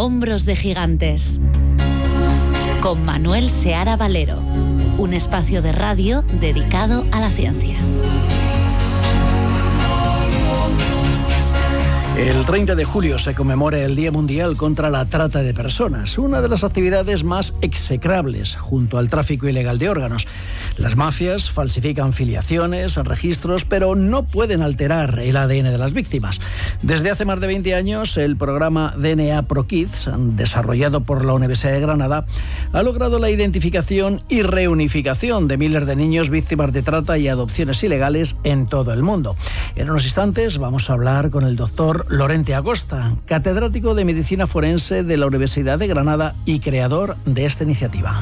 Hombros de Gigantes, con Manuel Seara Valero, un espacio de radio dedicado a la ciencia. El 30 de julio se conmemora el Día Mundial contra la Trata de Personas, una de las actividades más execrables junto al tráfico ilegal de órganos. Las mafias falsifican filiaciones, registros, pero no pueden alterar el ADN de las víctimas. Desde hace más de 20 años, el programa DNA Pro Kids, desarrollado por la Universidad de Granada, ha logrado la identificación y reunificación de miles de niños víctimas de trata y adopciones ilegales en todo el mundo. En unos instantes vamos a hablar con el doctor Lorente Acosta, catedrático de Medicina Forense de la Universidad de Granada y creador de esta iniciativa.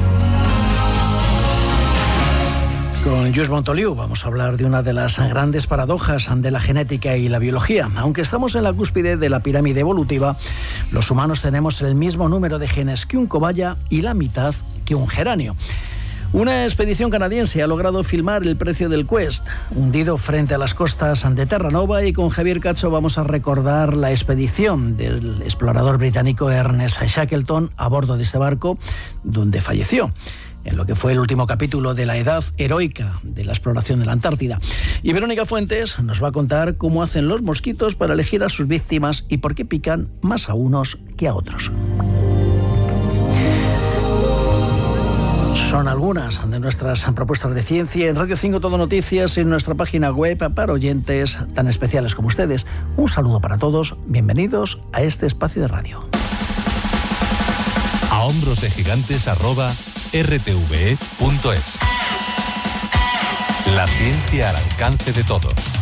Con Lluís Montoliu vamos a hablar de una de las grandes paradojas de la genética y la biología. Aunque estamos en la cúspide de la pirámide evolutiva, los humanos tenemos el mismo número de genes que un cobaya y la mitad que un geranio. Una expedición canadiense ha logrado filmar el precio del Quest, hundido frente a las costas de Terranova, y con Javier Cacho vamos a recordar la expedición del explorador británico Ernest Shackleton a bordo de este barco, donde falleció en lo que fue el último capítulo de la edad heroica de la exploración de la Antártida. Y Verónica Fuentes nos va a contar cómo hacen los mosquitos para elegir a sus víctimas y por qué pican más a unos que a otros. Son algunas de nuestras propuestas de ciencia en Radio 5 Todo Noticias y en nuestra página web para oyentes tan especiales como ustedes. Un saludo para todos, bienvenidos a este espacio de radio. A hombros de gigantes @rtve.es. La ciencia al alcance de todos.